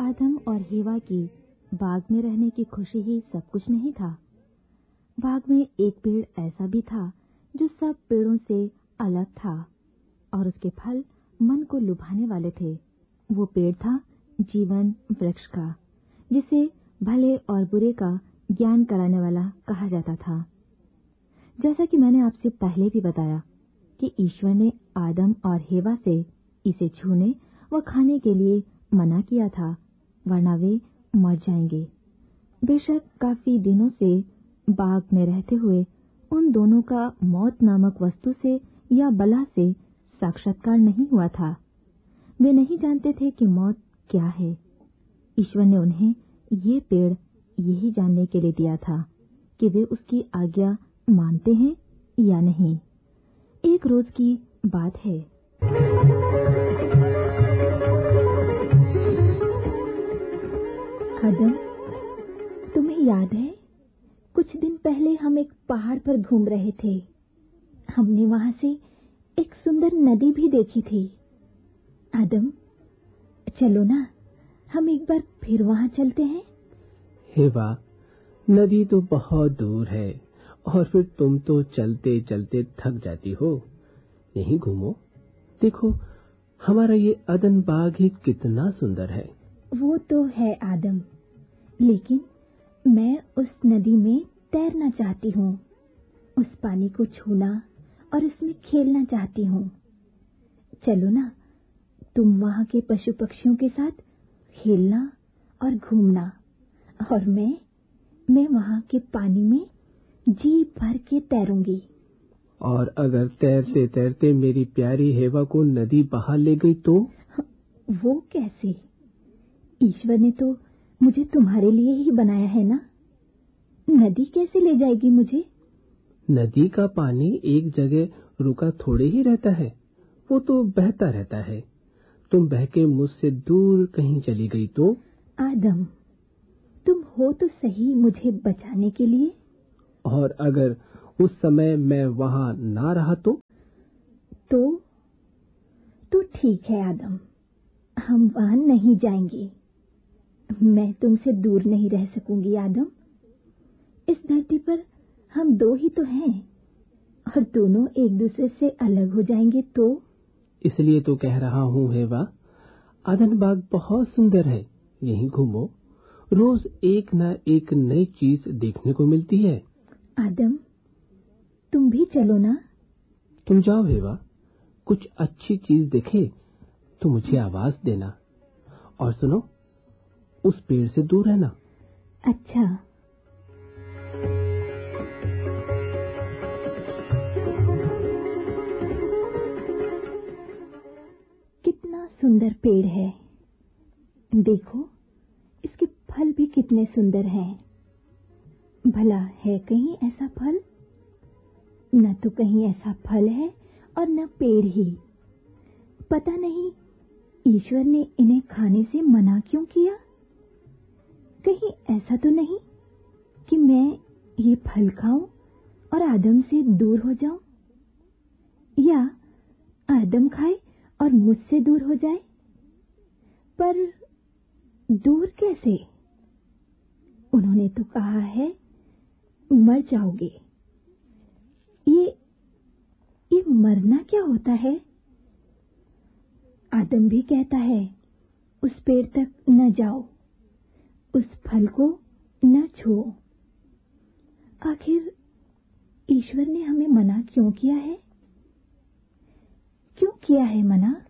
आदम और हेवा की बाग में रहने की खुशी ही सब कुछ नहीं था। बाग में एक पेड़ ऐसा भी था जो सब पेड़ों से अलग था और उसके फल मन को लुभाने वाले थे। वो पेड़ था जीवन वृक्ष का, जिसे भले और बुरे का ज्ञान कराने वाला कहा जाता था। जैसा कि मैंने आपसे पहले भी बताया कि ईश्वर ने आदम और हेवा से इसे छूने व खाने के लिए मना किया था, वरना वे मर जाएंगे। बेशक काफी दिनों से बाग में रहते हुए उन दोनों का मौत नामक वस्तु से या बला से साक्षात्कार नहीं हुआ था। वे नहीं जानते थे कि मौत क्या है। ईश्वर ने उन्हें ये पेड़ यही जानने के लिए दिया था कि वे उसकी आज्ञा मानते हैं या नहीं। एक रोज की बात है। आदम, तुम्हें याद है कुछ दिन पहले हम एक पहाड़ पर घूम रहे थे। हमने वहां से एक सुंदर नदी भी देखी थी। आदम, चलो ना, हम एक बार फिर वहां चलते हैं। हेवा, नदी तो बहुत दूर है और फिर तुम तो चलते चलते थक जाती हो। यहीं घूमो, देखो हमारा ये अदन बाग ही कितना सुंदर है। वो तो है आदम, लेकिन मैं उस नदी में तैरना चाहती हूँ, उस पानी को छूना और उसमें खेलना चाहती हूँ। चलो ना, तुम वहाँ के पशु पक्षियों के साथ खेलना और घूमना, और मैं वहाँ के पानी में जी भर के तैरूंगी। और अगर तैरते तैरते मेरी प्यारी हेवा को नदी बहा ले गई तो? वो कैसे? ईश्वर ने तो मुझे तुम्हारे लिए ही बनाया है ना। नदी कैसे ले जाएगी मुझे? नदी का पानी एक जगह रुका थोड़े ही रहता है, वो तो बहता रहता है। तुम बह के मुझसे दूर कहीं चली गई तो? आदम, तुम हो तो सही मुझे बचाने के लिए। और अगर उस समय मैं वहां ना रहा तो? तो ठीक है आदम, हम वहां नहीं जाएंगे। मैं तुमसे दूर नहीं रह सकूंगी आदम। इस धरती पर हम दो ही तो हैं, और दोनों एक दूसरे से अलग हो जाएंगे तो? इसलिए तो कह रहा हूँ हेवा, अदन बाग बहुत सुंदर है, यहीं घूमो, रोज एक ना एक नई चीज देखने को मिलती है। आदम, तुम भी चलो ना। तुम जाओ हेवा, कुछ अच्छी चीज दिखे तो मुझे आवाज देना। और सुनो, उस पेड़ से दूर रहना। अच्छा। कितना सुंदर पेड़ है, देखो इसके फल भी कितने सुंदर हैं। भला है कहीं ऐसा फल? न तो कहीं ऐसा फल है और न पेड़ ही। पता नहीं ईश्वर ने इन्हें खाने से मना क्यों किया। कहीं ऐसा तो नहीं कि मैं ये फल खाऊं और आदम से दूर हो जाऊं, या आदम खाए और मुझसे दूर हो जाए। पर दूर कैसे? उन्होंने तो कहा है मर जाओगे। ये मरना क्या होता है? आदम भी कहता है उस पेड़ तक न जाओ, उस फल को न छुओ। आखिर ईश्वर ने हमें मना क्यों किया है? क्यों किया है मना?